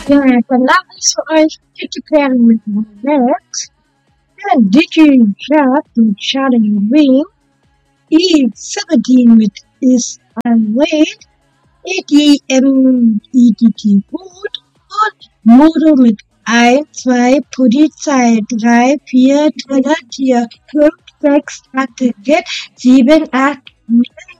Ja, dann darf ich für euch Katy Perry mit Next. Then Digi Sharp mit Charlie Ring. E17 mit Is I Wait. EDT Food und Modo mit 1, 2, Polizei, 3, 4, Toilettier, 5, 6, 8, 7, 8, 9,